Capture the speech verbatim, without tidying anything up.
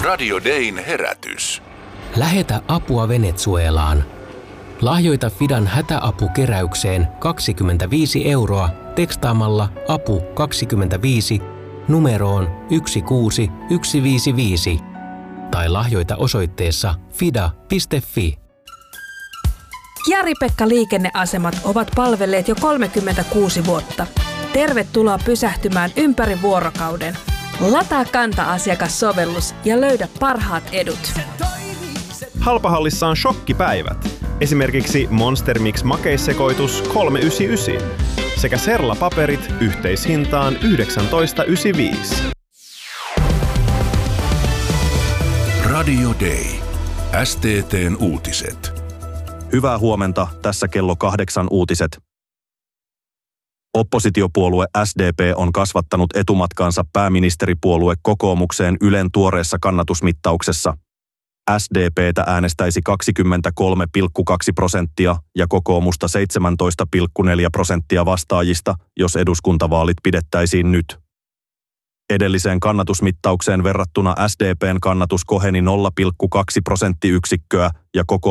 Radio Dayn herätys. Lähetä apua Venezuelaan. Lahjoita Fidan hätäapukeräykseen kaksikymmentäviisi euroa tekstaamalla apu kaksikymmentäviisi numeroon yksi kuusi yksi viisi viisi tai lahjoita osoitteessa fida piste fi. Jari-Pekka liikenneasemat ovat palvelleet jo kolmekymmentäkuusi vuotta. Tervetuloa pysähtymään ympäri vuorokauden. Lataa Kanta-asiakassovellus ja löydä parhaat edut. Halpahallissa on shokkipäivät. Esimerkiksi Monster Mix makeissekoitus kolme yhdeksänkymmentäyhdeksän sekä Serla-paperit yhteishintaan yhdeksäntoista yhdeksänkymmentäviisi. Radio Day. S T T:n uutiset. Hyvää huomenta, tässä kello kahdeksan uutiset. Oppositiopuolue S D P on kasvattanut etumatkaansa pääministeripuolue kokoomukseen Ylen tuoreessa kannatusmittauksessa. S D P:tä äänestäisi kaksikymmentäkolme pilkku kaksi prosenttia ja kokoomusta seitsemäntoista pilkku neljä prosenttia vastaajista, jos eduskuntavaalit pidettäisiin nyt. Edelliseen kannatusmittaukseen verrattuna S D P:n kannatus koheni nolla pilkku kaksi prosenttiyksikköä ja kokoomus